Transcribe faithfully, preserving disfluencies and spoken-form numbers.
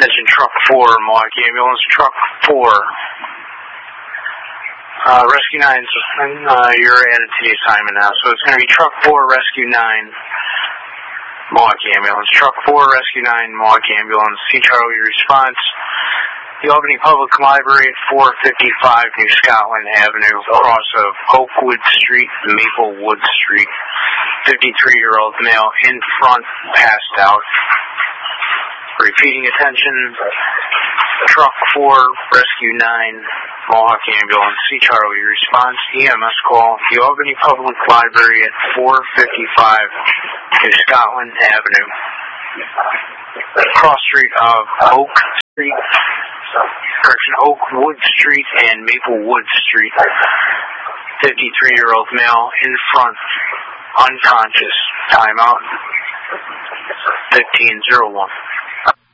Attention truck four, Mohawk ambulance, truck four. Uh, rescue nine, uh, you're added to the assignment now, so it's going to be truck four, rescue nine, Mohawk ambulance. Truck four, rescue nine, Mohawk ambulance. C. Charlie response. The Albany Public Library at four fifty-five New Scotland Avenue, across of Oakwood Street, Maplewood Street. fifty-three-year-old male in front, passed out. Repeating attention, truck four, rescue nine, Mohawk ambulance. C. Charlie response. E M S call. The Albany Public Library at four fifty-five New Scotland Avenue, cross street of Oak Street, correction, Oakwood Street and Maplewood Street. fifty-three-year-old male in front, unconscious. Timeout. fifteen oh one.